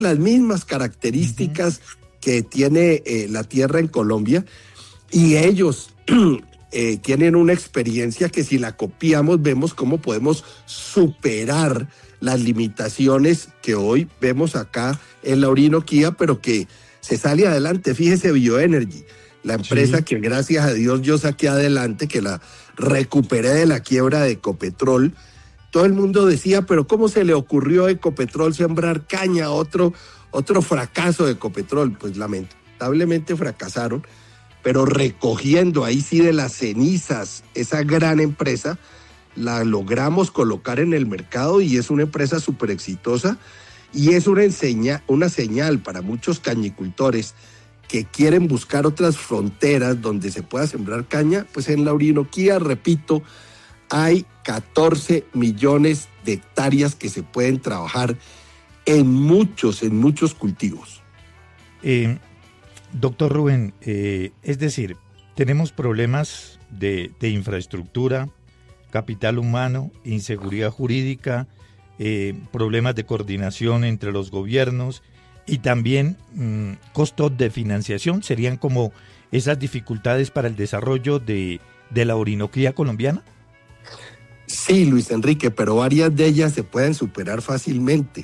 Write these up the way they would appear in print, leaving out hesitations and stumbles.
las mismas características que tiene la tierra en Colombia, y ellos tienen una experiencia que si la copiamos vemos cómo podemos superar las limitaciones que hoy vemos acá en la Orinoquía, pero que se sale adelante. Fíjese, Bioenergy, la empresa que gracias a Dios yo saqué adelante, que la recuperé de la quiebra de Ecopetrol. Todo el mundo decía, pero ¿cómo se le ocurrió a Ecopetrol sembrar caña? Otro fracaso de Ecopetrol. Pues lamentablemente fracasaron, pero recogiendo ahí sí de las cenizas esa gran empresa, la logramos colocar en el mercado y es una empresa súper exitosa y es una señal para muchos cañicultores que quieren buscar otras fronteras donde se pueda sembrar caña. Pues en la Orinoquía, repito, hay 14 millones de hectáreas que se pueden trabajar en muchos cultivos. Doctor Rubén, es decir, tenemos problemas de infraestructura, capital humano, inseguridad jurídica, problemas de coordinación entre los gobiernos y también costos de financiación. ¿Serían como esas dificultades para el desarrollo de la Orinoquía colombiana? Sí, Luis Enrique, pero varias de ellas se pueden superar fácilmente.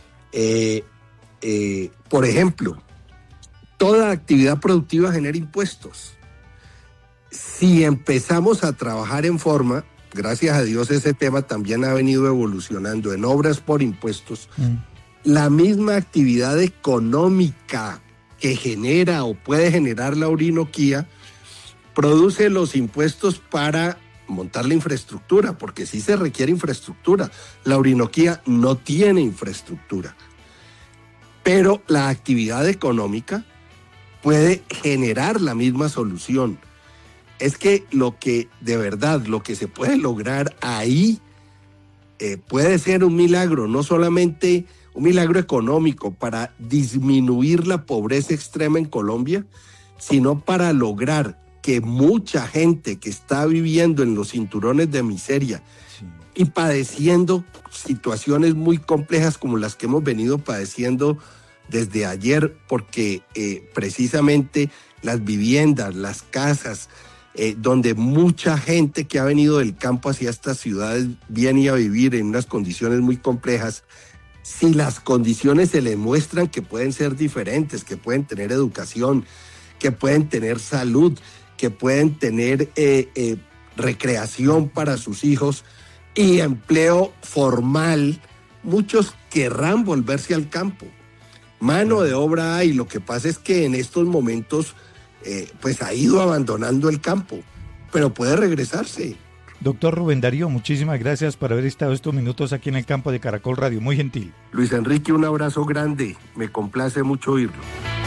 Por ejemplo, toda actividad productiva genera impuestos. Si empezamos a trabajar en forma, gracias a Dios ese tema también ha venido evolucionando en obras por impuestos, la misma actividad económica que genera o puede generar la Orinoquía produce los impuestos para montar la infraestructura, porque sí se requiere infraestructura. La Orinoquía no tiene infraestructura, pero la actividad económica puede generar la misma solución. Es que lo que se puede lograr ahí puede ser un milagro, no solamente un milagro económico para disminuir la pobreza extrema en Colombia, sino para lograr que mucha gente que está viviendo en los cinturones de miseria y padeciendo situaciones muy complejas como las que hemos venido padeciendo desde ayer, porque precisamente las viviendas, las casas, donde mucha gente que ha venido del campo hacia estas ciudades viene a vivir en unas condiciones muy complejas, si las condiciones se les muestran que pueden ser diferentes, que pueden tener educación, que pueden tener salud, que pueden tener recreación para sus hijos y empleo formal, muchos querrán volverse al campo. Mano de obra hay, lo que pasa es que en estos momentos pues ha ido abandonando el campo, pero puede regresarse. Doctor Rubén Darío, muchísimas gracias por haber estado estos minutos aquí en el campo de Caracol Radio, muy gentil. Luis Enrique, un abrazo grande, me complace mucho oírlo.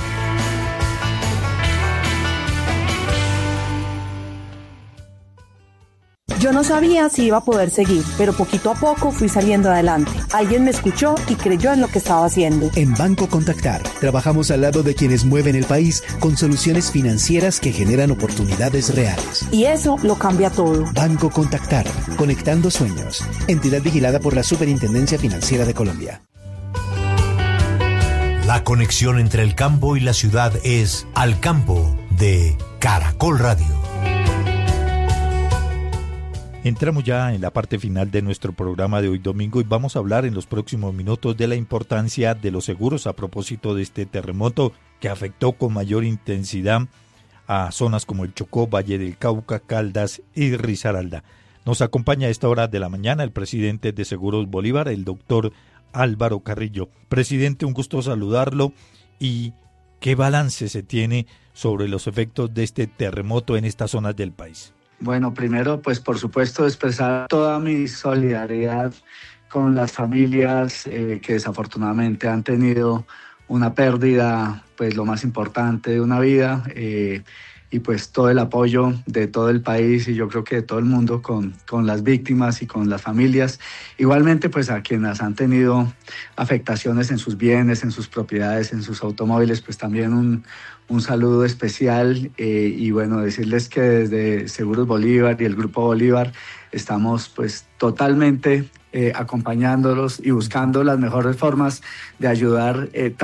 Yo no sabía si iba a poder seguir, pero poquito a poco fui saliendo adelante. Alguien me escuchó y creyó en lo que estaba haciendo. En Banco Contactar, trabajamos al lado de quienes mueven el país con soluciones financieras que generan oportunidades reales. Y eso lo cambia todo. Banco Contactar, conectando sueños. Entidad vigilada por la Superintendencia Financiera de Colombia. La conexión entre el campo y la ciudad es Al Campo de Caracol Radio. Entramos ya en la parte final de nuestro programa de hoy domingo y vamos a hablar en los próximos minutos de la importancia de los seguros a propósito de este terremoto que afectó con mayor intensidad a zonas como el Chocó, Valle del Cauca, Caldas y Risaralda. Nos acompaña a esta hora de la mañana el presidente de Seguros Bolívar, el doctor Álvaro Carrillo. Presidente, un gusto saludarlo. ¿Y qué balance se tiene sobre los efectos de este terremoto en estas zonas del país? Bueno, primero, pues por supuesto expresar toda mi solidaridad con las familias que desafortunadamente han tenido una pérdida, pues lo más importante de una vida, y pues todo el apoyo de todo el país y yo creo que de todo el mundo con las víctimas y con las familias. Igualmente, pues a quienes han tenido afectaciones en sus bienes, en sus propiedades, en sus automóviles, pues también un saludo especial y bueno, decirles que desde Seguros Bolívar y el Grupo Bolívar estamos pues totalmente acompañándolos y buscando las mejores formas de ayudar